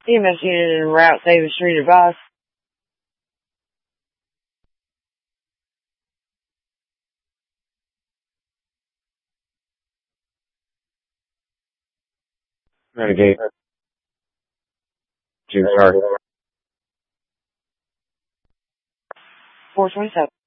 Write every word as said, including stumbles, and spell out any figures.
E M S unit en route, Davis Street advice. Renegade. Two, sorry. four twenty-seven.